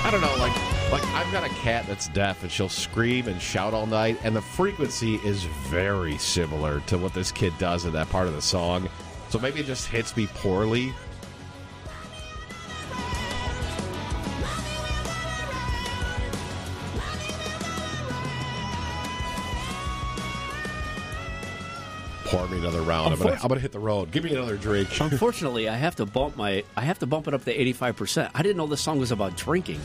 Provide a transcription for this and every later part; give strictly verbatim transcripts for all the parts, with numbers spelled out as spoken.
I don't know, like, like I've got a cat that's deaf, and she'll scream and shout all night, and the frequency is very similar to what this kid does in that part of the song. So maybe it just hits me poorly. Pour me another round. I'm gonna, I'm gonna hit the road. Give me another drink. Unfortunately, I have to bump my. I have to bump it up to eighty-five percent. I didn't know this song was about drinking.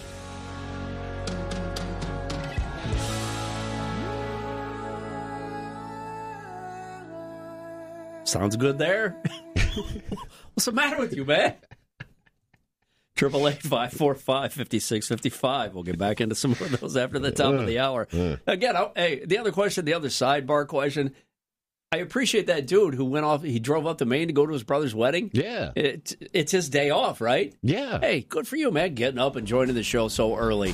Sounds good there. What's the matter with you, man? Triple eight five four five fifty six fifty five. We'll get back into some of those after the top of the hour. Again, I, hey, the other question, the other sidebar question. I appreciate that dude who went off. He drove up to Maine to go to his brother's wedding. Yeah, it, it's his day off, right? Yeah. Hey, good for you, man. Getting up and joining the show so early.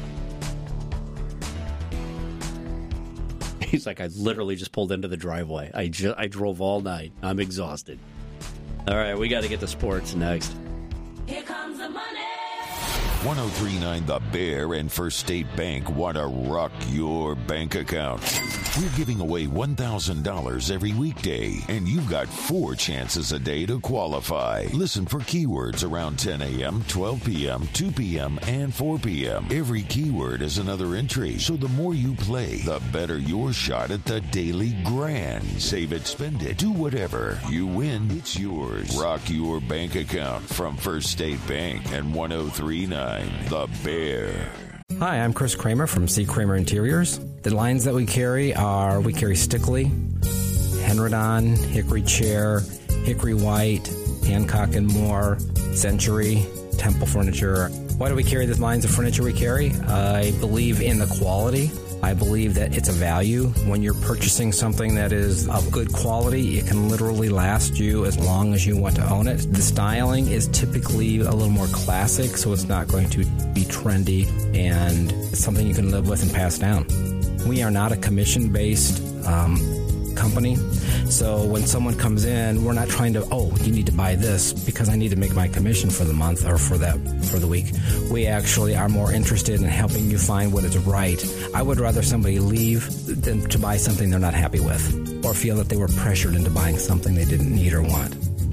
He's like, I literally just pulled into the driveway. I just, I drove all night. I'm exhausted. All right, we got to get to sports next. Here comes the money. one oh three point nine The Bear and First State Bank want to rock your bank account. We're giving away one thousand dollars every weekday, and you've got four chances a day to qualify. Listen for keywords around ten a.m., twelve p.m., two p.m., and four p.m. Every keyword is another entry, so the more you play, the better your shot at the daily grand. Save it, spend it, do whatever. You win, it's yours. Rock your bank account from First State Bank and one oh three point nine The Bear. Hi, I'm Chris Kramer from C. Kramer Interiors. The lines that we carry are, we carry Stickley, Henredon, Hickory Chair, Hickory White, Hancock and Moore, Century, Temple Furniture. Why do we carry the lines of furniture we carry? I believe in the quality. I believe that it's a value. When you're purchasing something that is of good quality, it can literally last you as long as you want to own it. The styling is typically a little more classic, so it's not going to be trendy, and it's something you can live with and pass down. We are not a commission-based um, company, so when someone comes in, we're not trying to, oh, you need to buy this because I need to make my commission for the month or for that for the week. We actually are more interested in helping you find what is right. I would rather somebody leave than to buy something they're not happy with or feel that they were pressured into buying something they didn't need or want.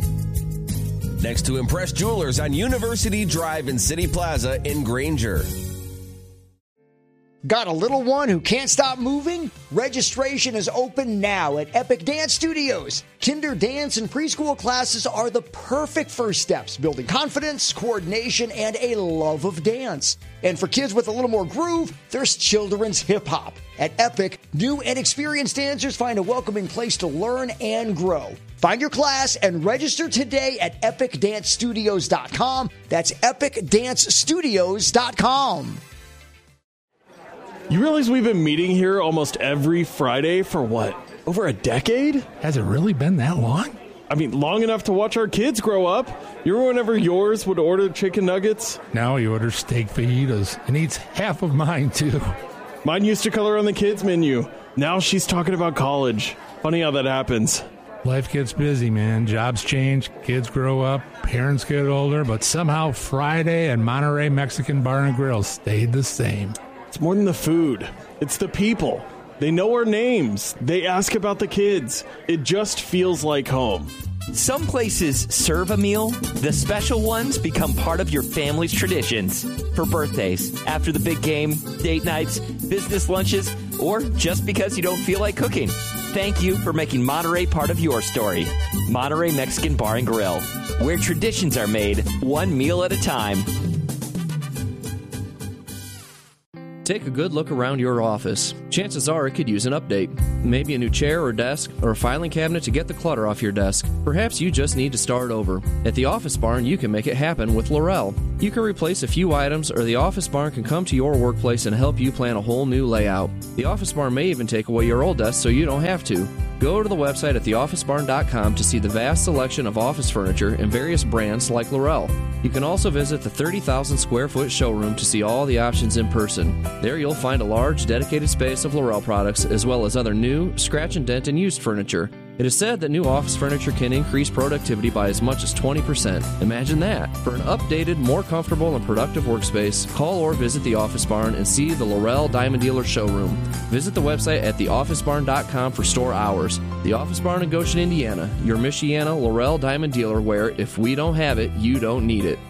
Next to Impress Jewelers on University Drive in City Plaza in Granger. Got a little one who can't stop moving? Registration is open now at Epic Dance Studios. Kinder dance and preschool classes are the perfect first steps, building confidence, coordination, and a love of dance. And for kids with a little more groove, there's children's hip-hop. At Epic, new and experienced dancers find a welcoming place to learn and grow. Find your class and register today at epic dance studios dot com. That's epic dance studios dot com. You realize we've been meeting here almost every Friday for what, over a decade? Has it really been that long? I mean, long enough to watch our kids grow up. You remember whenever yours would order chicken nuggets? Now he orders steak fajitas and eats half of mine, too. Mine used to color on the kids' menu. Now she's talking about college. Funny how that happens. Life gets busy, man. Jobs change, kids grow up, parents get older, but somehow Friday and Monterey Mexican Bar and Grill stayed the same. It's more than the food. It's the people. They know our names. They ask about the kids. It just feels like home. Some places serve a meal. The special ones become part of your family's traditions. For birthdays, after the big game, date nights, business lunches, or just because you don't feel like cooking. Thank you for making Monterey part of your story. Monterey Mexican Bar and Grill, where traditions are made one meal at a time. Take a good look around your office. Chances are it could use an update. Maybe a new chair or desk, or a filing cabinet to get the clutter off your desk. Perhaps you just need to start over. At the Office Barn, you can make it happen with Laurel. You can replace a few items, or the Office Barn can come to your workplace and help you plan a whole new layout. The Office Barn may even take away your old desk so you don't have to. Go to the website at the office barn dot com to see the vast selection of office furniture and various brands like Laurel. You can also visit the thirty thousand square foot showroom to see all the options in person. There you'll find a large dedicated space of Laurel products as well as other new, scratch and dent and used furniture. It is said that new office furniture can increase productivity by as much as twenty percent. Imagine that. For an updated, more comfortable, and productive workspace, call or visit the Office Barn and see the Laurel Diamond Dealer showroom. Visit the website at the office barn dot com for store hours. The Office Barn in Goshen, Indiana, your Michiana Laurel Diamond Dealer where if we don't have it, you don't need it.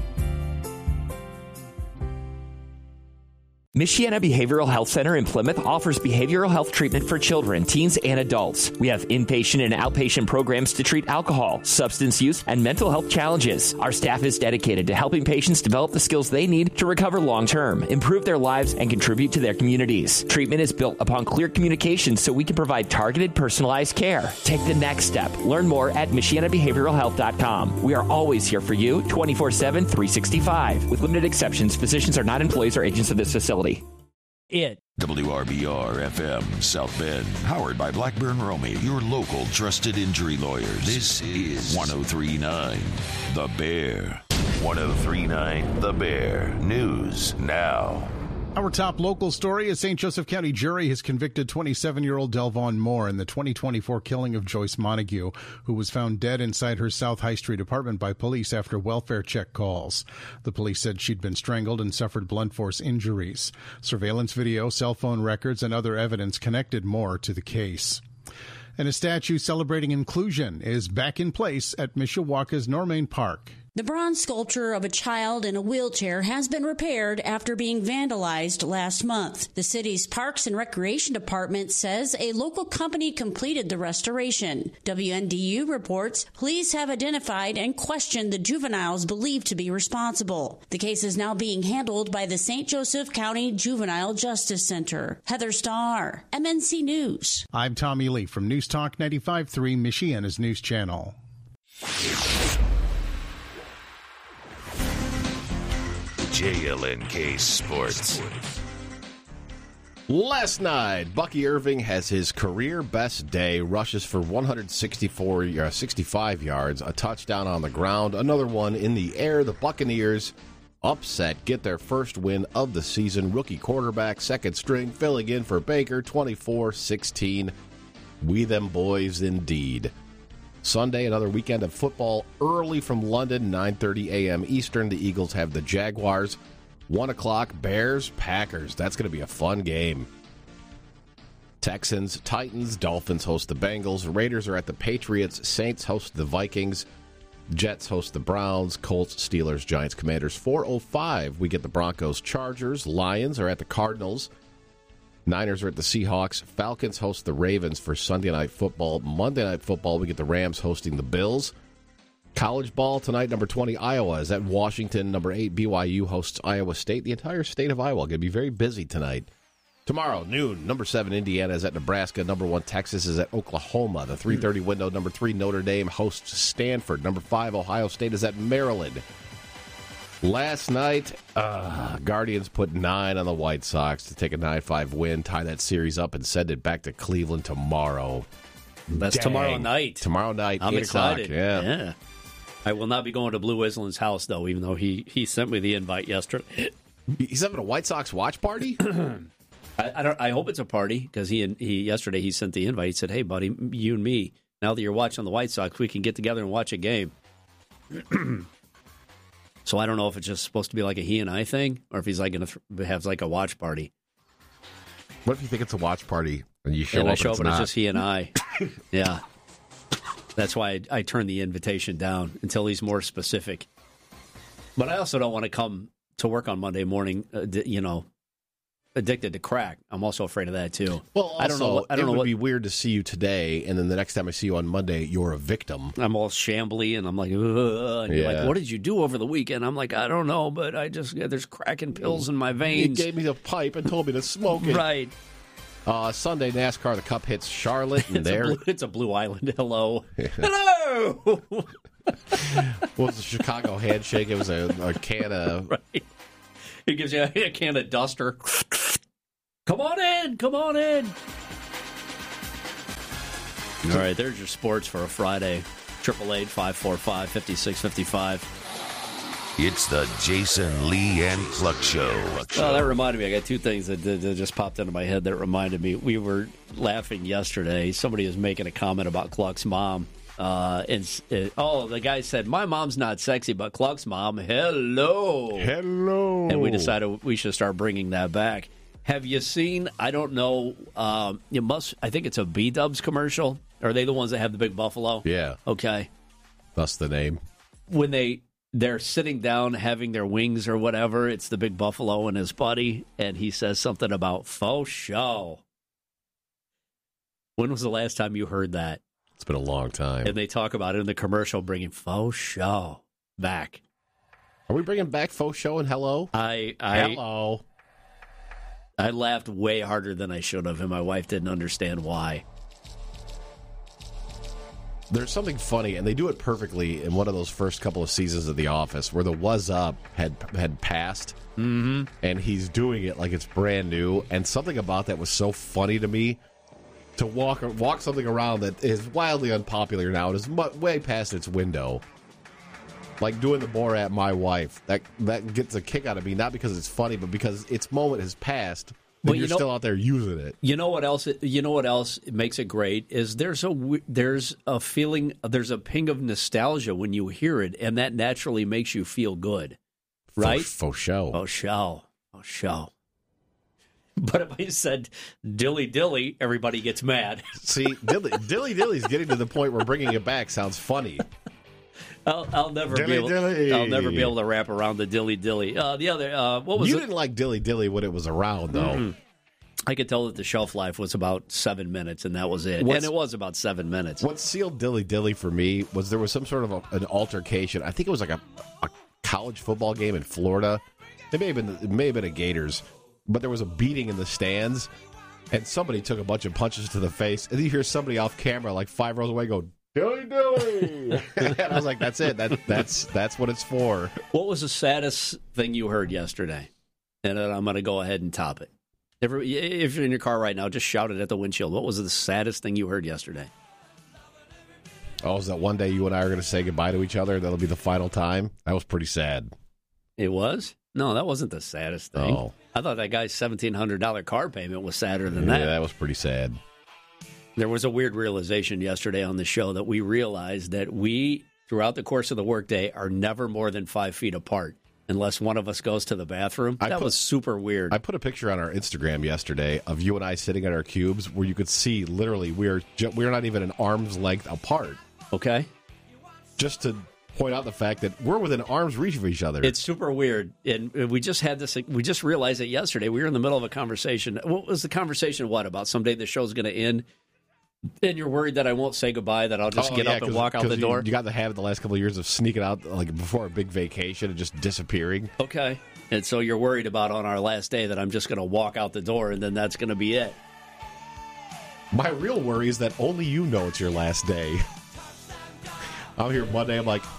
Michiana Behavioral Health Center in Plymouth offers behavioral health treatment for children, teens, and adults. We have inpatient and outpatient programs to treat alcohol, substance use, and mental health challenges. Our staff is dedicated to helping patients develop the skills they need to recover long-term, improve their lives, and contribute to their communities. Treatment is built upon clear communication so we can provide targeted, personalized care. Take the next step. Learn more at michiana behavioral health dot com. We are always here for you, twenty-four seven, three sixty-five. With limited exceptions, physicians are not employees or agents of this facility. It. W R B R F M South Bend, powered by Blackburn Romey, your local trusted injury lawyers. This is one oh three point nine The Bear. one oh three point nine The Bear. News now. Our top local story: a Saint Joseph County jury has convicted twenty-seven-year-old Delvon Moore in the twenty twenty-four killing of Joyce Montague, who was found dead inside her South High Street apartment by police after welfare check calls. The police said she'd been strangled and suffered blunt force injuries. Surveillance video, cell phone records, and other evidence connected Moore to the case. And a statue celebrating inclusion is back in place at Mishawaka's Normain Park. The bronze sculpture of a child in a wheelchair has been repaired after being vandalized last month. The city's Parks and Recreation Department says a local company completed the restoration. W N D U reports police have identified and questioned the juveniles believed to be responsible. The case is now being handled by the Saint Joseph County Juvenile Justice Center. Heather Starr, M N C News. I'm Tommy Lee from News Talk ninety-five point three, Michiana's News Channel. J L N K Sports. Last night, Bucky Irving has his career best day, rushes for one hundred sixty-four, uh, sixty-five yards, a touchdown on the ground, another one in the air. The Buccaneers upset, get their first win of the season. Rookie quarterback, second string, filling in for Baker, twenty-four sixteen. We them boys indeed. Sunday, another weekend of football early from London, nine thirty a.m. Eastern. The Eagles have the Jaguars. one o'clock, Bears, Packers. That's going to be a fun game. Texans, Titans, Dolphins host the Bengals. Raiders are at the Patriots. Saints host the Vikings. Jets host the Browns. Colts, Steelers, Giants, Commanders. four oh five, we get the Broncos, Chargers. Lions are at the Cardinals. Niners are at the Seahawks. Falcons host the Ravens for Sunday Night Football. Monday Night Football, we get the Rams hosting the Bills. College ball tonight, number twenty, Iowa is at Washington. Number eight, B Y U hosts Iowa State. The entire state of Iowa going to be very busy tonight. Tomorrow, noon, number seven, Indiana is at Nebraska. Number one, Texas is at Oklahoma. The three thirty window, number three, Notre Dame hosts Stanford. Number five, Ohio State is at Maryland. Last night, uh, Guardians put nine on the White Sox to take a nine five win, tie that series up, and send it back to Cleveland tomorrow. That's Dang. tomorrow night. Tomorrow night, I'm eight excited. o'clock. Yeah. yeah. I will not be going to Blue Island's house, though, even though he, he sent me the invite yesterday. He's having a White Sox watch party? I, I don't. I hope it's a party, because he, he yesterday he sent the invite. He said, hey, buddy, you and me, now that you're watching the White Sox, we can get together and watch a game. So I don't know if it's just supposed to be like a he and I thing, or if he's like going to th- have like a watch party. What if you think it's a watch party and you show and up I show and it's up and not? it's just he and I? Yeah. That's why I, I turned the invitation down until he's more specific. But I also don't want to come to work on Monday morning, uh, d- you know, addicted to crack. I'm also afraid of that too. Well, also, I don't know. I don't it know would what, be weird to see you today, and then the next time I see you on Monday, you're a victim. I'm all shambly, and I'm like, ugh. And you're Yeah. like, what did you do over the weekend? I'm like, I don't know, but I just yeah, there's cracking pills in my He veins. gave me the pipe and told me to smoke it. Right. Uh, Sunday, NASCAR, the Cup hits Charlotte, and It's a, there blue, it's a Blue Island. Hello. Hello. what was the Chicago handshake? It was a, a can of... Right. He gives you a, a can of Duster. Come on in. Come on in. All right, there's your sports for a Friday. triple eight, five four five, five six five five. It's the Jason Lee and Cluck Show. Well, that reminded me. I got two things that, that, that just popped into my head that reminded me. We were laughing yesterday. Somebody was making a comment about Cluck's mom. Uh, and uh, oh, the guy said, "My mom's not sexy, but Cluck's mom, hello, hello." And we decided we should start bringing that back. Have you seen? I don't know. Um, you must. I think it's a B-Dubs commercial. Are they the ones that have the big buffalo? Yeah. Okay. That's the name. When they they're sitting down having their wings or whatever, it's the big buffalo and his buddy, and he says something about faux show. When was the last time you heard that? It's been a long time. And they talk about it in the commercial, bringing faux show back. Are we bringing back faux show and hello? I, I hello. I laughed way harder than I should have, and my wife didn't understand why. There's something funny, and they do it perfectly in one of those first couple of seasons of The Office, where the "was up" had had passed, mm-hmm. and he's doing it like it's brand new. And something about that was so funny to me. To walk walk something around that is wildly unpopular now, it is way past its window. Like doing the Borat "My Wife," that that gets a kick out of me, not because it's funny, but because its moment has passed. But you're you know, still out there using it. You know what else? You know what else makes it great is there's a there's a feeling, there's a ping of nostalgia when you hear it, and that naturally makes you feel good, right? Faux, faux show, faux show, faux show. But if I said dilly dilly, everybody gets mad. See, dilly dilly dilly's getting to the point where bringing it back sounds funny. I'll, I'll never dilly, be able. Dilly. I'll never be able to wrap around the dilly dilly. Uh, the other, uh, what was you it? didn't like dilly dilly when it was around, though. Mm-hmm. I could tell that the shelf life was about seven minutes, and that was it. What's, and it was about seven minutes. What sealed dilly dilly for me was there was some sort of a, an altercation. I think it was like a, a college football game in Florida. It may have been it may have been a Gators, but there was a beating in the stands, and somebody took a bunch of punches to the face, and you hear somebody off camera, like five rows away, go dilly dilly. And I was like, "That's it. That that's that's what it's for." What was the saddest thing you heard yesterday? And then I'm going to go ahead and top it. If, if you're in your car right now, just shout it at the windshield. What was the saddest thing you heard yesterday? Oh, is that one day you and I are going to say goodbye to each other? That'll be the final time? That was pretty sad. It was? No, that wasn't the saddest thing. Oh. I thought that guy's seventeen hundred dollars car payment was sadder than yeah, that. Yeah, that was pretty sad. There was a weird realization yesterday on the show that we realized that we, throughout the course of the workday, are never more than five feet apart. Unless one of us goes to the bathroom. I that put, was super weird. I put a picture on our Instagram yesterday of you and I sitting at our cubes where you could see literally we are ju- we are not even an arm's length apart. Okay. Just to point out the fact that we're within arm's reach of each other. It's super weird. And we just had this, we just realized it yesterday. We were in the middle of a conversation. What was the conversation? What about someday the show's going to end? And you're worried that I won't say goodbye, that I'll just oh, get yeah, up and walk out the you, door? You got the habit the last couple of years of sneaking out like before a big vacation and just disappearing. Okay. And so you're worried about on our last day that I'm just going to walk out the door and then that's going to be it. My real worry is that only you know it's your last day. I'm here Monday, I'm like,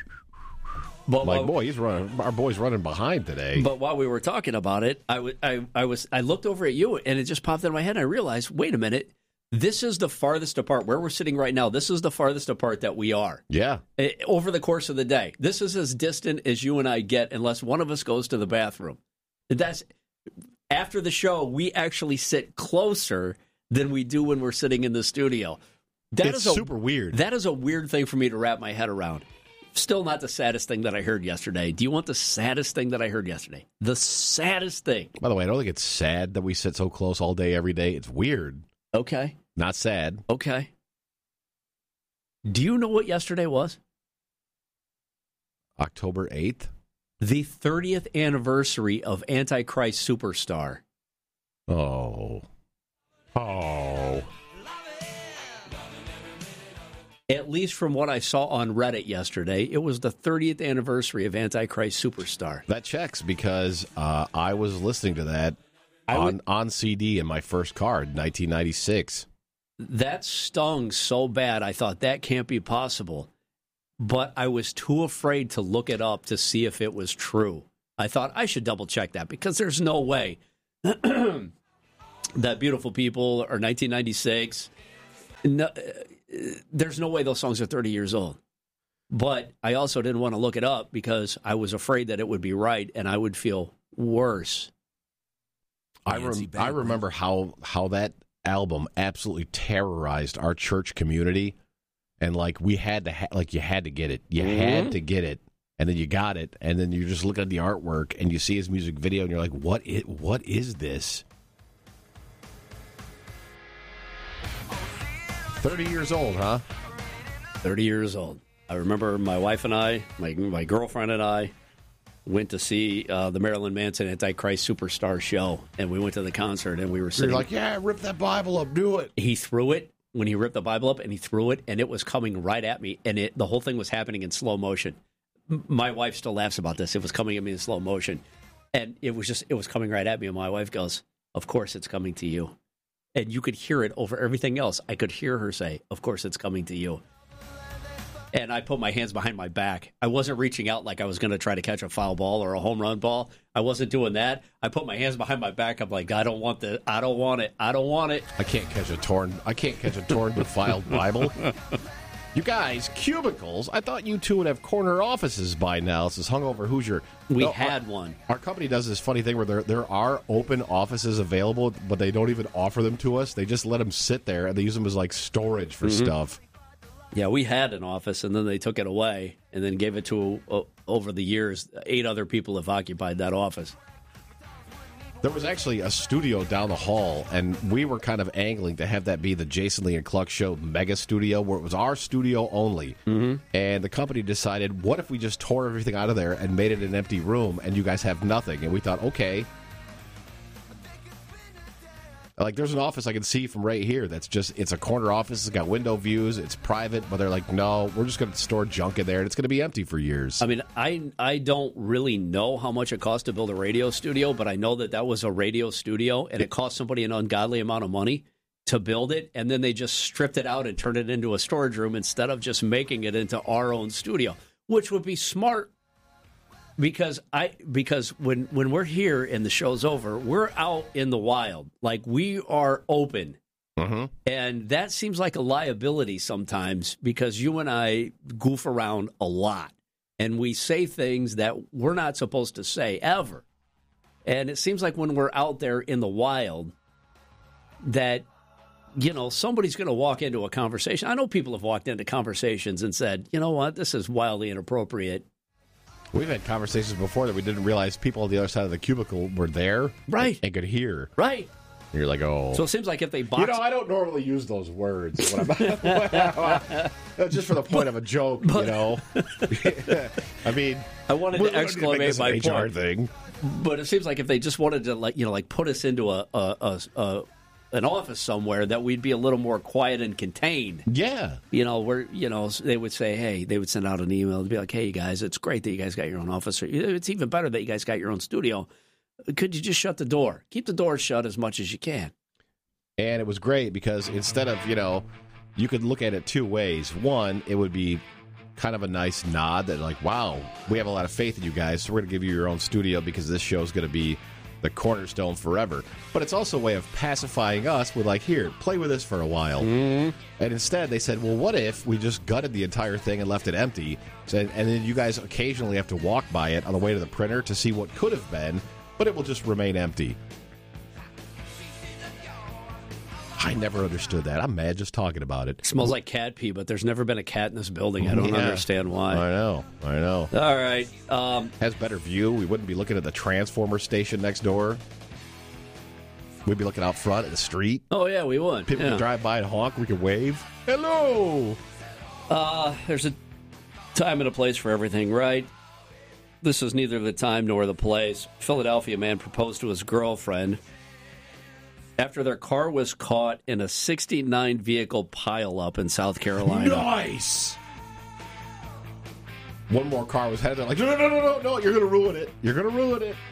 but I'm like, while, boy, he's running. Our boy's running behind today. But while we were talking about it, I, w- I, I was I looked over at you and it just popped in my head. And I realized, wait a minute. This is the farthest apart, where we're sitting right now, this is the farthest apart that we are. Yeah. Over the course of the day. This is as distant as you and I get unless one of us goes to the bathroom. That's after the show, we actually sit closer than we do when we're sitting in the studio. That it's is a, super weird. That is a weird thing for me to wrap my head around. Still not the saddest thing that I heard yesterday. Do you want the saddest thing that I heard yesterday? The saddest thing. By the way, I don't think it's sad that we sit so close all day, every day. It's weird. Okay. Not sad. Okay. Do you know what yesterday was? October eighth? The thirtieth anniversary of Antichrist Superstar. Oh. Oh. At least from what I saw on Reddit yesterday, it was the thirtieth anniversary of Antichrist Superstar. That checks because uh, I was listening to that on, would, on C D in my first car in nineteen ninety-six. That stung so bad, I thought that can't be possible. But I was too afraid to look it up to see if it was true. I thought I should double check that because there's no way that Beautiful People or nineteen ninety-six, no, there's no way those songs are thirty years old. But I also didn't want to look it up because I was afraid that it would be right and I would feel worse. I rem- I remember how how that album absolutely terrorized our church community, and like we had to ha- like you had to get it, you mm-hmm. had to get it, and then you got it, and then you just look at the artwork and you see his music video and you're like, what is what is this? Thirty years old, huh? Thirty years old. I remember my wife and I, my my girlfriend and I, went to see uh, the Marilyn Manson Antichrist Superstar show, and we went to the concert, and we were sitting. You're like, yeah, rip that Bible up, do it. He threw it when he ripped the Bible up, and he threw it, and it was coming right at me, and it the whole thing was happening in slow motion. M- my wife still laughs about this. It was coming at me in slow motion, and it was just it was coming right at me, and my wife goes, "Of course it's coming to you," and you could hear it over everything else. I could hear her say, "Of course it's coming to you." And I put my hands behind my back. I wasn't reaching out like I was going to try to catch a foul ball or a home run ball. I wasn't doing that. I put my hands behind my back. I'm like, I don't want the, I don't want it. I don't want it. I can't catch a torn. I can't catch a torn, defiled Bible. You guys, cubicles. I thought you two would have corner offices by now. This is hungover Hoosier. We no, had our, one. Our company does this funny thing where there there are open offices available, but they don't even offer them to us. They just let them sit there and they use them as like storage for mm-hmm. stuff. Yeah, we had an office, and then they took it away and then gave it to, uh, over the years, eight other people have occupied that office. There was actually a studio down the hall, and we were kind of angling to have that be the Jason Lee and Cluck Show mega studio, where it was our studio only. Mm-hmm. And the company decided, what if we just tore everything out of there and made it an empty room, and you guys have nothing? And we thought, okay. Like, there's an office I can see from right here that's just, it's a corner office. It's got window views. It's private. But they're like, no, we're just going to store junk in there, and it's going to be empty for years. I mean, I I don't really know how much it cost to build a radio studio, but I know that that was a radio studio, and it cost somebody an ungodly amount of money to build it, and then they just stripped it out and turned it into a storage room instead of just making it into our own studio, which would be smart. Because I because when, when we're here and the show's over, we're out in the wild. Like, we are open. Mm-hmm. And that seems like a liability sometimes because you and I goof around a lot. And we say things that we're not supposed to say ever. And it seems like when we're out there in the wild that, you know, somebody's going to walk into a conversation. I know people have walked into conversations and said, you know what, this is wildly inappropriate. We've had conversations before that we didn't realize people on the other side of the cubicle were there. Right. And could hear. Right. And you're like, oh. So it seems like if they box... You know, I don't normally use those words. When I'm, just for the point of a joke, but, you know. I mean... I wanted to exclamate my H R point. Thing. But it seems like if they just wanted to, like, you know, like put us into a, a, a, a an office somewhere, that we'd be a little more quiet and contained. Yeah. You know, where, you know, they would say, hey, they would send out an email to be like, hey, you guys, it's great that you guys got your own office. It's even better that you guys got your own studio. Could you just shut the door? Keep the door shut as much as you can. And it was great because instead of, you know, you could look at it two ways. One, it would be kind of a nice nod that, like, wow, we have a lot of faith in you guys, so we're going to give you your own studio because this show is going to be the cornerstone forever. But it's also a way of pacifying us with, like, here, play with this for a while. Mm-hmm. And instead they said, well, what if we just gutted the entire thing and left it empty, and, and then you guys occasionally have to walk by it on the way to the printer to see what could have been, but it will just remain empty. I never understood that. I'm mad just talking about it. It smells like cat pee, but there's never been a cat in this building. I don't Yeah. understand why. I know. I know. All right. Um, Has better view. We wouldn't be looking at the transformer station next door. We'd be looking out front at the street. Oh, yeah, we would. People yeah. could drive by and honk. We could wave. Hello! Uh, there's a time and a place for everything, right? This is neither the time nor the place. Philadelphia man proposed to his girlfriend after their car was caught in a sixty-nine vehicle pileup in South Carolina. Nice! One more car was headed. They're like, no, no, no, no, no, no, you're going to ruin it. You're going to ruin it.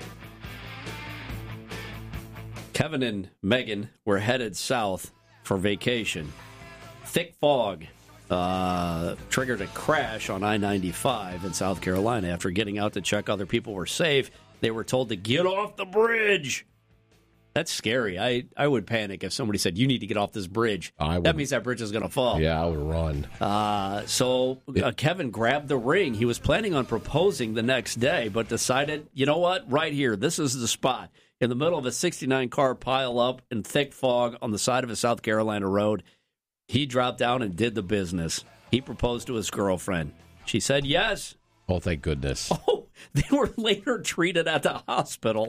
Kevin and Megan were headed south for vacation. Thick fog uh, triggered a crash on I ninety-five in South Carolina. After getting out to check other people were safe, they were told to get off the bridge. That's scary. I, I would panic if somebody said, you need to get off this bridge. I would, that means that bridge is going to fall. Yeah, I would run. Uh, so uh, Kevin grabbed the ring. He was planning on proposing the next day, but decided, you know what, right here, this is the spot. In the middle of a sixty-nine car pile-up in thick fog on the side of a South Carolina road, he dropped down and did the business. He proposed to his girlfriend. She said yes. Oh, thank goodness. Oh, they were later treated at the hospital.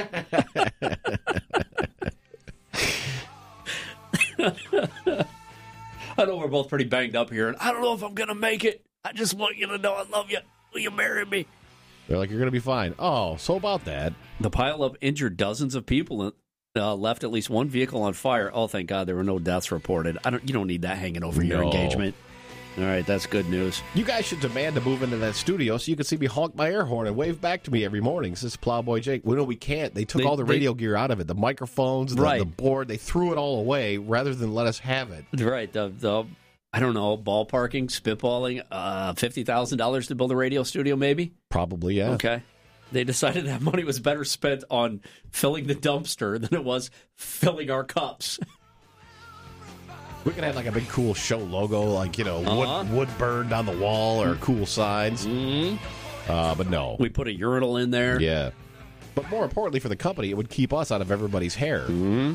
I know we're both pretty banged up here, and I don't know if I'm going to make it. I just want you to know I love you. Will you marry me? They're like, you're going to be fine. Oh, so about that. The pileup injured dozens of people, uh, left at least one vehicle on fire. Oh, thank God there were no deaths reported. I don't. You don't need that hanging over No. your engagement. All right, that's good news. You guys should demand to move into that studio so you can see me honk my air horn and wave back to me every morning. This is Plowboy Jake. Well, no, we can't. They took They- all the they- radio gear out of it. The microphones, the, Right. the board, they threw it all away rather than let us have it. Right. The, the I don't know, ballparking, spitballing, uh, fifty thousand dollars to build a radio studio, maybe? Probably, yeah. Okay. They decided that money was better spent on filling the dumpster than it was filling our cups. We could have like a big cool show logo, like, you know, Uh-huh. wood, wood burned on the wall or cool signs. Mm-hmm. Uh, but no. We put a urinal in there. Yeah. But more importantly for the company, it would keep us out of everybody's hair. Mm-hmm.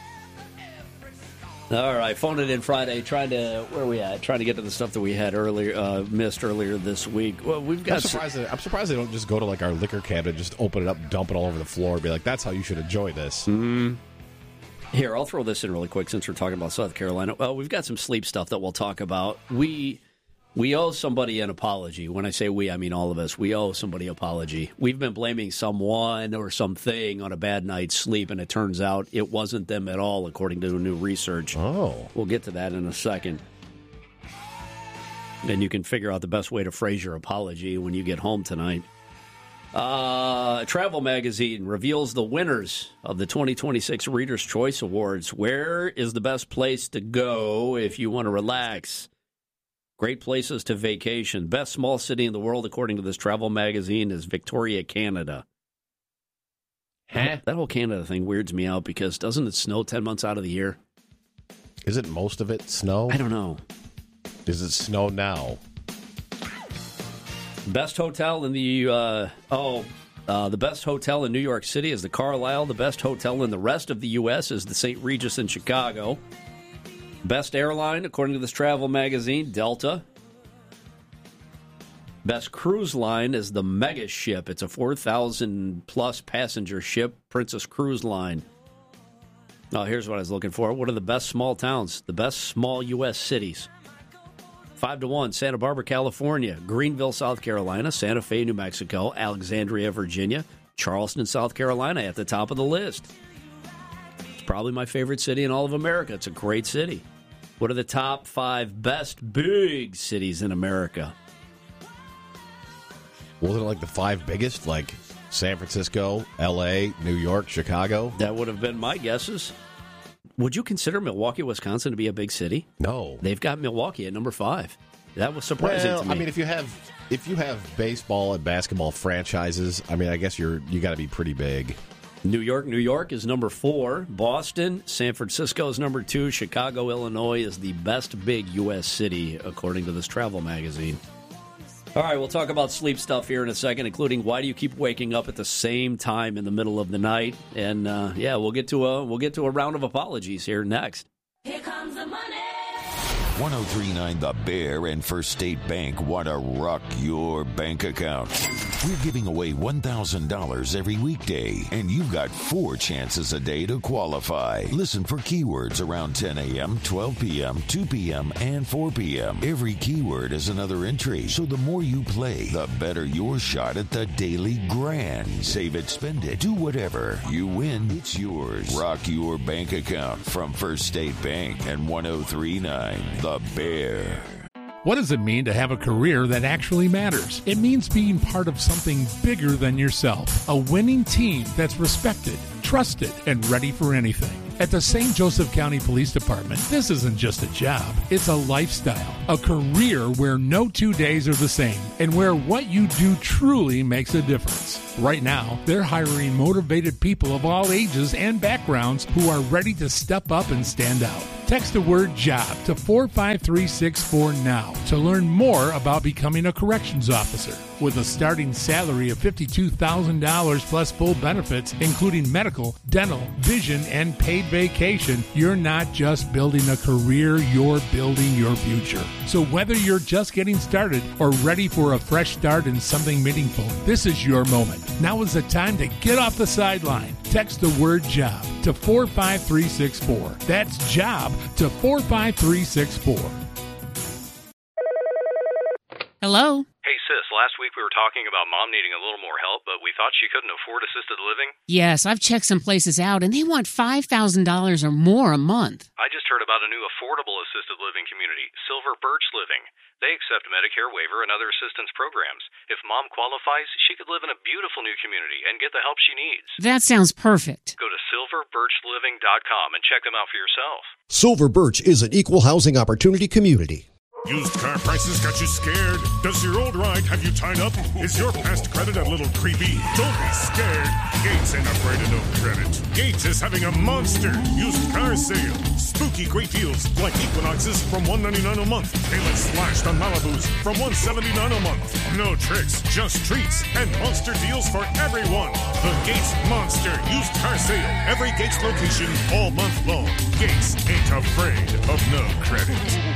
All right, phone it in Friday. Trying to where are we at? Trying to get to the stuff that we had earlier, uh, missed earlier this week. Well, we've got. I'm surprised, that, I'm surprised they don't just go to like our liquor cabinet, just open it up, dump it all over the floor, and be like, "That's how you should enjoy this." Mm-hmm. Here, I'll throw this in really quick since we're talking about South Carolina. Well, we've got some sleep stuff that we'll talk about. We we owe somebody an apology. When I say we, I mean all of us. We owe somebody an apology. We've been blaming someone or something on a bad night's sleep, and it turns out it wasn't them at all, according to new research. Oh. We'll get to that in a second. And you can figure out the best way to phrase your apology when you get home tonight. Uh, Travel Magazine reveals the winners of the twenty twenty-six Reader's Choice Awards. Where is the best place to go if you want to relax? Great places to vacation. Best small city in the world, according to this Travel Magazine, is Victoria, Canada. Huh? That whole Canada thing weirds me out because doesn't it snow ten months out of the year? Isn't most of it snow? I don't know. Does it snow now? Best hotel in the, uh, oh, uh, the best hotel in New York City is the Carlisle. The best hotel in the rest of the U S is the Saint Regis in Chicago. Best airline, according to this Travel Magazine, Delta. Best cruise line is the Mega Ship. It's a four thousand plus passenger ship, Princess Cruise Line. Oh, here's what I was looking for. What are the best small towns? The best small U S cities. Five to one, Santa Barbara, California, Greenville, South Carolina, Santa Fe, New Mexico, Alexandria, Virginia, Charleston, South Carolina at the top of the list. It's probably my favorite city in all of America. It's a great city. What are the top five best big cities in America? Wasn't it like the five biggest, like San Francisco, L A, New York, Chicago? That would have been my guesses. Would you consider Milwaukee, Wisconsin to be a big city? No. They've got Milwaukee at number five. That was surprising well, to me. I mean, if you have if you have baseball and basketball franchises, I mean, I guess you're you got to be pretty big. New York, New York is number four. Boston, San Francisco is number two. Chicago, Illinois is the best big U S city, according to this Travel Magazine. All right, we'll talk about sleep stuff here in a second, including why do you keep waking up at the same time in the middle of the night? And uh, yeah, we'll get to a we'll get to a round of apologies here next. Here comes the money. ten thirty-nine The Bear and First State Bank want to rock your bank account. We're giving away one thousand dollars every weekday, and you've got four chances a day to qualify. Listen for keywords around ten a.m., twelve p.m., two p.m., and four p.m. Every keyword is another entry, so the more you play, the better your shot at the daily grand. Save it, spend it, do whatever. You win, it's yours. Rock your bank account from First State Bank and ten thirty-nine The Bear. What does it mean to have a career that actually matters? It means being part of something bigger than yourself. A winning team that's respected, trusted, and ready for anything. At the Saint Joseph County Police Department, this isn't just a job, it's a lifestyle, a career where no two days are the same, and where what you do truly makes a difference. Right now, they're hiring motivated people of all ages and backgrounds who are ready to step up and stand out. Text the word JOB to four five three six four now to learn more about becoming a corrections officer. With a starting salary of fifty-two thousand dollars plus full benefits, including medical, dental, vision, and paid vacation, you're not just building a career, you're building your future. So whether you're just getting started or ready for a fresh start in something meaningful, this is your moment. Now is the time to get off the sideline. Text the word JOB to four five three six four. That's JOB to four five three six four. Hello? Hey, sis, last week we were talking about Mom needing a little more help, but we thought she couldn't afford assisted living. Yes, I've checked some places out, and they want five thousand dollars or more a month. I just heard about a new affordable assisted living community, Silver Birch Living. They accept Medicare waiver and other assistance programs. If Mom qualifies, she could live in a beautiful new community and get the help she needs. That sounds perfect. Go to silver birch living dot com and check them out for yourself. Silver Birch is an equal housing opportunity community. Used car prices got you scared? Does your old ride have you tied up? Is your past credit a little creepy? Don't be scared. Gates ain't afraid of no credit. Gates is having a monster used car sale. Spooky great deals like Equinoxes from one hundred ninety-nine dollars a month. Payments slashed on Malibus from one hundred seventy-nine dollars a month. No tricks, just treats and monster deals for everyone. The Gates Monster Used Car Sale. Every Gates location all month long. Gates ain't afraid of no credit.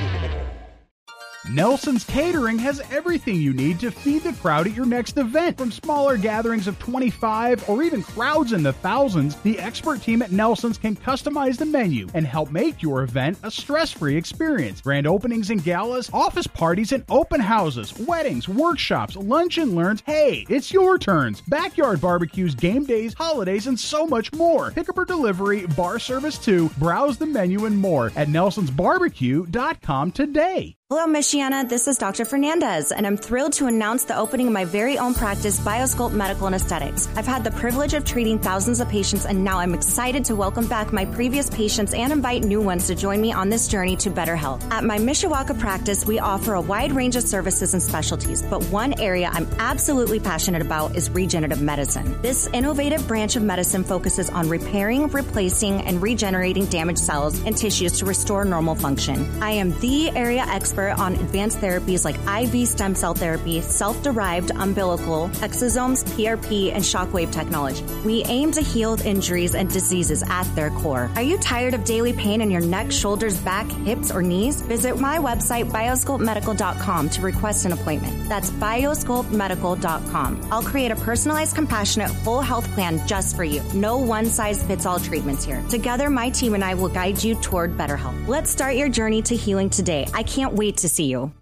Nelson's Catering has everything you need to feed the crowd at your next event. From smaller gatherings of twenty-five or even crowds in the thousands, the expert team at Nelson's can customize the menu and help make your event a stress-free experience. Grand openings and galas, office parties and open houses, weddings, workshops, lunch and learns. Hey, it's your turns. Backyard barbecues, game days, holidays, and so much more. Pickup or delivery, bar service too. Browse the menu and more at nelsons barbecue dot com today. Hello, Michiana. This is Doctor Fernandez, and I'm thrilled to announce the opening of my very own practice, BioSculpt Medical and Aesthetics. I've had the privilege of treating thousands of patients, and now I'm excited to welcome back my previous patients and invite new ones to join me on this journey to better health. At my Mishawaka practice, we offer a wide range of services and specialties, but one area I'm absolutely passionate about is regenerative medicine. This innovative branch of medicine focuses on repairing, replacing, and regenerating damaged cells and tissues to restore normal function. I am the area expert on advanced therapies like I V stem cell therapy, self-derived umbilical, exosomes, P R P, and shockwave technology. We aim to heal injuries and diseases at their core. Are you tired of daily pain in your neck, shoulders, back, hips, or knees? Visit my website, biosculpt medical dot com, to request an appointment. That's biosculpt medical dot com. I'll create a personalized, compassionate, full health plan just for you. No one-size-fits-all treatments here. Together, my team and I will guide you toward better health. Let's start your journey to healing today. I can't wait to see you.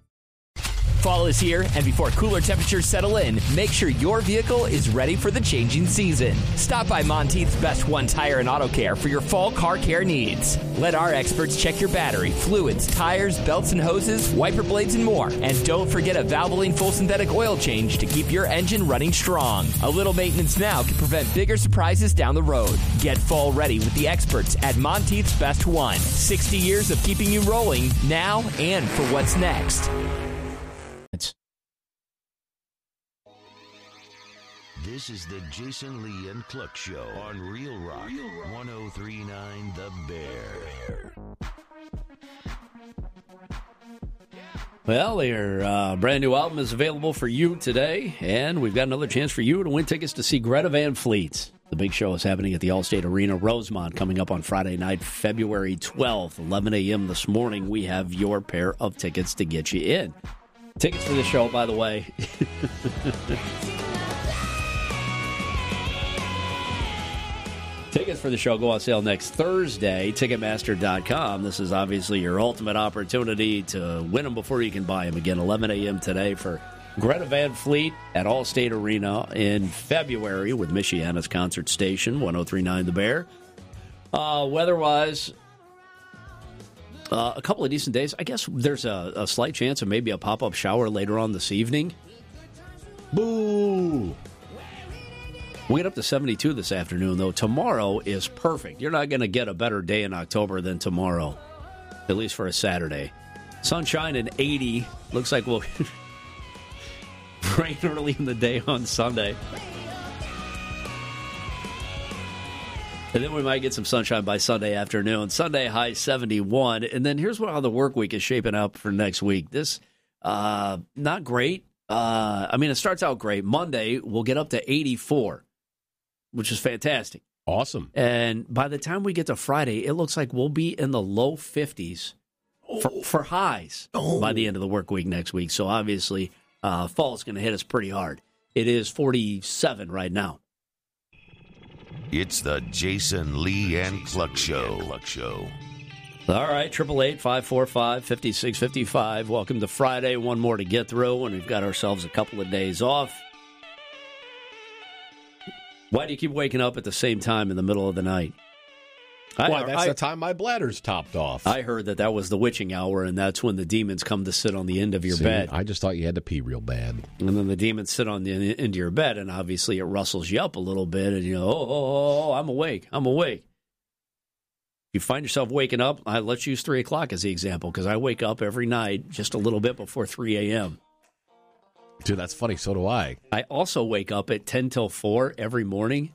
Fall is here, and before cooler temperatures settle in, make sure your vehicle is ready for the changing season. Stop by Monteith's Best One Tire and Auto Care for your fall car care needs. Let our experts check your battery, fluids, tires, belts and hoses, wiper blades, and more. And don't forget a Valvoline full synthetic oil change to keep your engine running strong. A little maintenance now can prevent bigger surprises down the road. Get fall ready with the experts at Monteith's Best One. sixty years of keeping you rolling now and for what's next. This is the Jason Lee and Cluck Show on Real Rock, Real Rock. one oh three point nine The Bear. Well, their uh, brand new album is available for you today, and we've got another chance for you to win tickets to see Greta Van Fleet. The big show is happening at the Allstate Arena, Rosemont, coming up on Friday night, February twelfth, eleven a.m. this morning. We have your pair of tickets to get you in. Tickets for the show, by the way. Tickets for the show go on sale next Thursday, Ticketmaster dot com. This is obviously your ultimate opportunity to win them before you can buy them. Again, eleven a.m. today for Greta Van Fleet at Allstate Arena in February with Michiana's Concert Station, one oh three point nine The Bear. Uh, weather-wise, uh, a couple of decent days. I guess there's a, a slight chance of maybe a pop-up shower later on this evening. Boo! We get up to seventy-two this afternoon, though. Tomorrow is perfect. You're not going to get a better day in October than tomorrow, at least for a Saturday. Sunshine and eighty. Looks like we'll rain early in the day on Sunday. And then we might get some sunshine by Sunday afternoon. Sunday high seventy-one. And then here's how the work week is shaping up for next week. This, uh, not great. Uh, I mean, it starts out great. Monday, we'll get up to eighty-four, which is fantastic. Awesome. And by the time we get to Friday, it looks like we'll be in the low fifties for, for highs oh. by the end of the work week next week. So obviously, uh, fall is going to hit us pretty hard. It is forty-seven right now. It's the Jason Lee and Cluck Show. Cluck Show. All right, eight eight eight, five four five, five six five five. Welcome to Friday. One more to get through, and we've got ourselves a couple of days off. Why do you keep waking up at the same time in the middle of the night? Why, I, that's I, the time my bladder's topped off. I heard that that was the witching hour, and that's when the demons come to sit on the end of your See, bed. I just thought you had to pee real bad. And then the demons sit on the end of your bed, and obviously it rustles you up a little bit, and you go, oh, oh, oh, I'm awake, I'm awake. If you find yourself waking up, I, let's use three o'clock as the example, because I wake up every night just a little bit before three a.m. Dude, that's funny, so do I. I also wake up at ten till four every morning,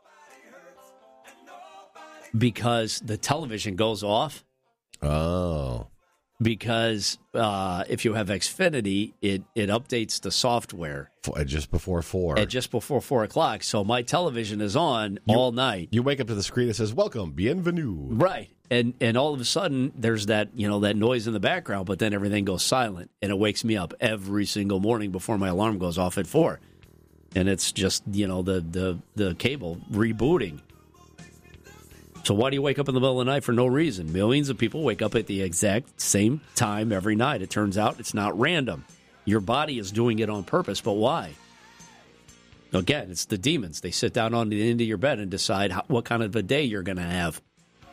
because the television goes off. Oh. Because uh, if you have Xfinity, it, it updates the software. For, just before four. At just before four o'clock. So my television is on you, all night. You wake up to the screen that says, welcome, bienvenue. Right. And and all of a sudden, there's that, you know, that noise in the background, but then everything goes silent. And it wakes me up every single morning before my alarm goes off at four. And it's just, you know, the, the, the cable rebooting. So why do you wake up in the middle of the night for no reason? Millions of people wake up at the exact same time every night. It turns out it's not random. Your body is doing it on purpose, but why? Again, it's the demons. They sit down on the end of your bed and decide how, what kind of a day you're going to have.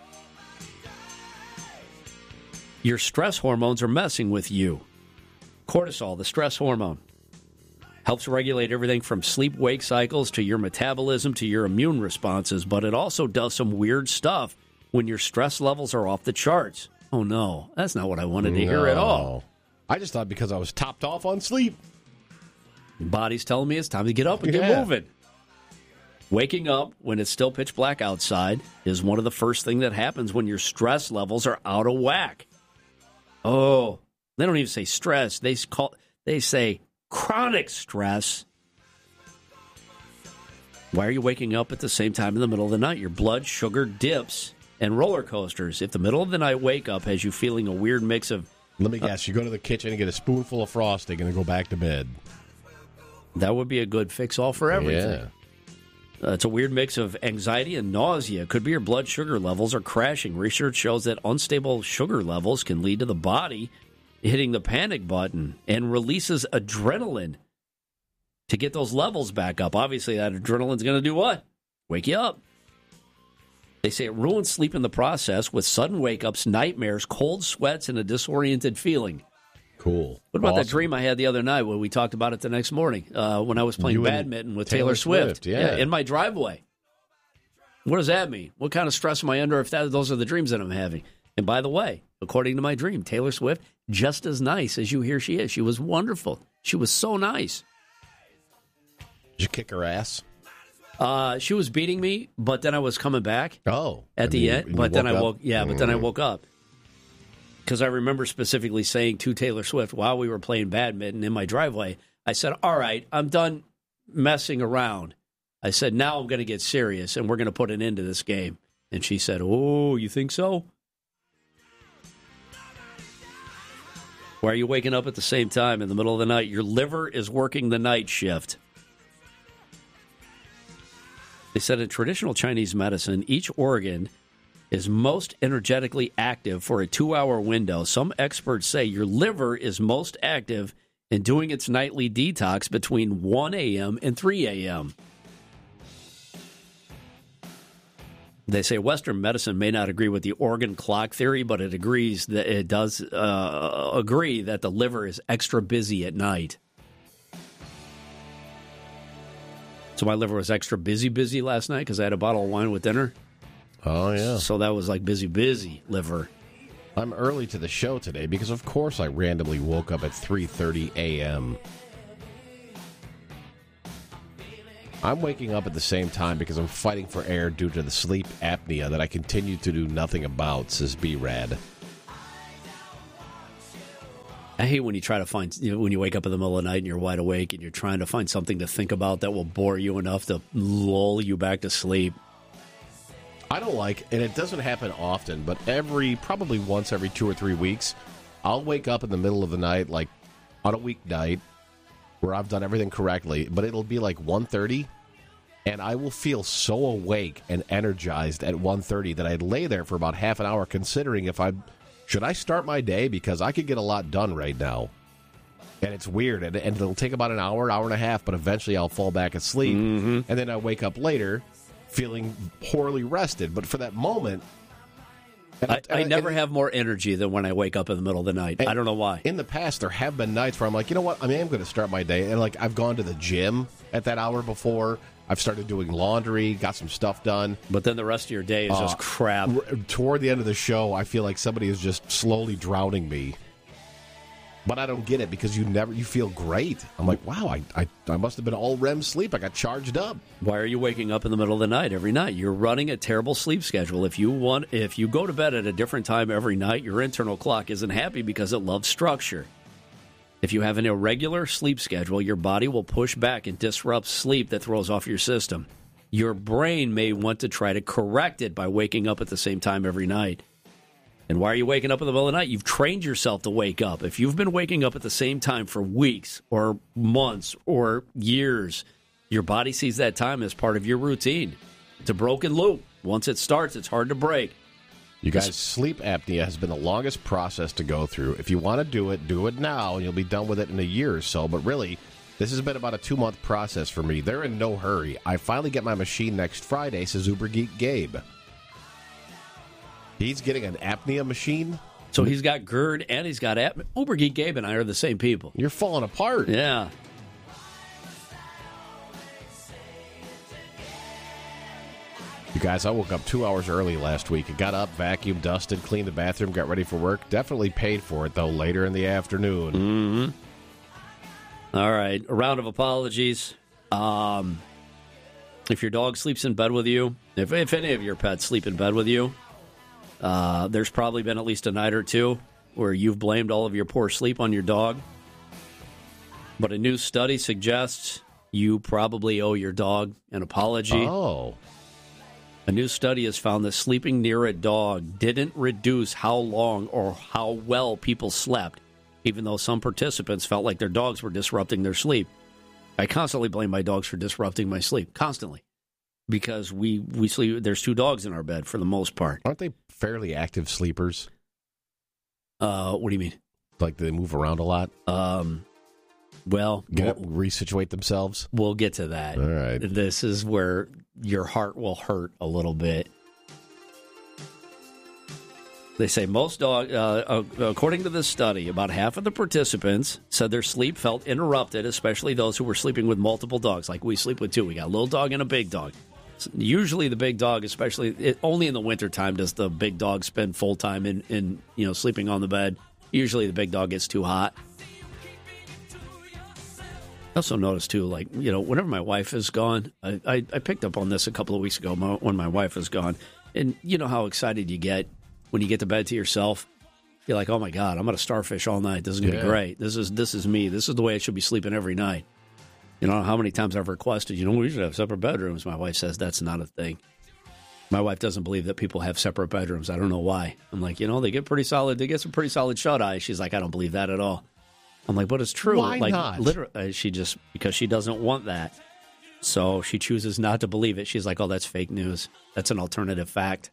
Your stress hormones are messing with you. Cortisol, the stress hormone, helps regulate everything from sleep-wake cycles to your metabolism to your immune responses, but it also does some weird stuff when your stress levels are off the charts. Oh, no. That's not what I wanted to no. hear at all. I just thought because I was topped off on sleep. Your body's telling me it's time to get up and yeah. get moving. Waking up when it's still pitch black outside is one of the first things that happens when your stress levels are out of whack. Oh, they don't even say stress. They call they say chronic stress. Why are you waking up at the same time in the middle of the night? Your blood sugar dips and roller coasters. If the middle of the night wake up has you feeling a weird mix of... Let me guess, uh, you go to the kitchen and get a spoonful of frosting and then go back to bed. That would be a good fix-all for everything. Yeah. Uh, it's a weird mix of anxiety and nausea. It could be your blood sugar levels are crashing. Research shows that unstable sugar levels can lead to the body hitting the panic button and releases adrenaline to get those levels back up. Obviously, that adrenaline's going to do what? Wake you up. They say it ruins sleep in the process with sudden wake-ups, nightmares, cold sweats, and a disoriented feeling. Cool. What about awesome. that dream I had the other night when we talked about it the next morning uh, when I was playing You badminton with Taylor Taylor Swift? Swift, yeah. yeah, in my driveway. What does that mean? What kind of stress am I under if that, those are the dreams that I'm having? And by the way, according to my dream, Taylor Swift, just as nice as you hear she is. She was wonderful. She was so nice. Did you kick her ass? Uh, she was beating me, but then I was coming back. Oh. At the you, end. But then I up? woke Yeah, but then I woke up. Because I remember specifically saying to Taylor Swift while we were playing badminton in my driveway, I said, all right, I'm done messing around. I said, now I'm going to get serious, and we're going to put an end to this game. And she said, oh, you think so? Why are you waking up at the same time in the middle of the night? Your liver is working the night shift. They said in traditional Chinese medicine, each organ is most energetically active for a two-hour window. Some experts say your liver is most active in doing its nightly detox between one a.m. and three a.m. They say Western medicine may not agree with the organ clock theory, but it agrees that it does uh, agree that the liver is extra busy at night. So my liver was extra busy, busy last night because I had a bottle of wine with dinner. Oh, yeah. So that was like busy, busy liver. I'm early to the show today because, of course, I randomly woke up at three thirty a.m. I'm waking up at the same time because I'm fighting for air due to the sleep apnea that I continue to do nothing about, says B-Rad. I hate when you try to find, you know, when you wake up in the middle of the night and you're wide awake and you're trying to find something to think about that will bore you enough to lull you back to sleep. I don't like, and it doesn't happen often, but every, probably once every two or three weeks, I'll wake up in the middle of the night, like on a weeknight, where I've done everything correctly, but it'll be like one thirty, and I will feel so awake and energized at one thirty that I'd lay there for about half an hour considering if I should I start my day, because I could get a lot done right now. And it's weird, and, and it'll take about an hour, hour and a half, but eventually I'll fall back asleep, mm-hmm. and then I wake up later feeling poorly rested. But for that moment... And I, I, I never and, have more energy than when I wake up in the middle of the night. I don't know why. In the past, there have been nights where I'm like, you know what? I mean, I'm going to start my day. And, like, I've gone to the gym at that hour before. I've started doing laundry, got some stuff done. But then the rest of your day is uh, just crap. R- toward the end of the show, I feel like somebody is just slowly drowning me. But I don't get it because you never you feel great. I'm like, wow, I, I I must have been all R E M sleep. I got charged up. Why are you waking up in the middle of the night every night? You're running a terrible sleep schedule. If you want, if you go to bed at a different time every night, your internal clock isn't happy because it loves structure. If you have an irregular sleep schedule, your body will push back and disrupt sleep that throws off your system. Your brain may want to try to correct it by waking up at the same time every night. And why are you waking up in the middle of the night? You've trained yourself to wake up. If you've been waking up at the same time for weeks or months or years, your body sees that time as part of your routine. It's a broken loop. Once it starts, it's hard to break. You guys, sleep apnea has been the longest process to go through. If you want to do it, do it now, and you'll be done with it in a year or so. But really, this has been about a two-month process for me. They're in no hurry. I finally get my machine next Friday, says Uber Geek Gabe. He's getting an apnea machine? So he's got GERD and he's got apnea. Uber Geek Gabe and I are the same people. You're falling apart. Yeah. You guys, I woke up two hours early last week. I got up, vacuumed, dusted, cleaned the bathroom, got ready for work. Definitely paid for it, though, later in the afternoon. Mm-hmm. All right. A round of apologies. Um, if your dog sleeps in bed with you, if, if any of your pets sleep in bed with you, Uh, there's probably been at least a night or two where you've blamed all of your poor sleep on your dog. But a new study suggests you probably owe your dog an apology. Oh. A new study has found that sleeping near a dog didn't reduce how long or how well people slept, even though some participants felt like their dogs were disrupting their sleep. I constantly blame my dogs for disrupting my sleep. Constantly. Because we, we sleep, there's two dogs in our bed for the most part. Aren't they fairly active sleepers? Uh, what do you mean? Like they move around a lot? Um, well, Get we'll, up, resituate themselves? We'll get to that. All right. This is where your heart will hurt a little bit. They say most dogs, uh, according to this study, about half of the participants said their sleep felt interrupted, especially those who were sleeping with multiple dogs. Like we sleep with two. We got a little dog and a big dog. Usually the big dog, especially, it, only in the wintertime does the big dog spend full time in, in, you know, sleeping on the bed. Usually the big dog gets too hot. I also noticed, too, like, you know, whenever my wife is gone, I, I, I picked up on this a couple of weeks ago when my wife is gone. And you know how excited you get when you get to bed to yourself. You're like, oh, my God, I'm going to starfish all night. This is going to yeah. be great. This is this is me. This is the way I should be sleeping every night. You know how many times I've requested, you know, we should have separate bedrooms. My wife says that's not a thing. My wife doesn't believe that people have separate bedrooms. I don't know why. I'm like, you know, they get pretty solid. They get some pretty solid shut eye. She's like, I don't believe that at all. I'm like, but it's true. Why like, not? Literally, she just, because she doesn't want that. So she chooses not to believe it. She's like, oh, that's fake news. That's an alternative fact.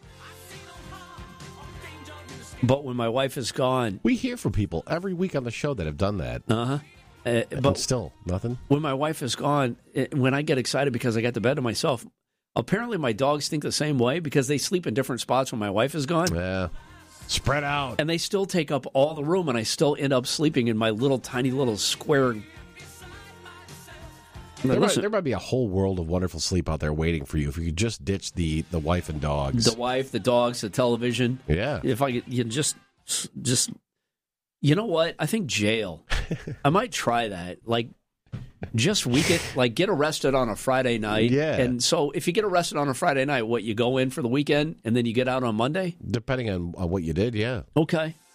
But when my wife is gone, we hear from people every week on the show that have done that. Uh-huh. Uh, but but still, nothing. When my wife is gone, it, when I get excited because I got the bed to myself, apparently my dogs think the same way because they sleep in different spots when my wife is gone. Yeah. Spread out. And they still take up all the room, and I still end up sleeping in my little tiny little square There might, there might be a whole world of wonderful sleep out there waiting for you if you could just ditch the, the wife and dogs. The wife, the dogs, the television. Yeah. If I could, you just, just, you know what? I think jail. I might try that. Like, just weekend, like get arrested on a Friday night. Yeah. And so if you get arrested on a Friday night, what, you go in for the weekend and then you get out on Monday? Depending on, on what you did, yeah. Okay.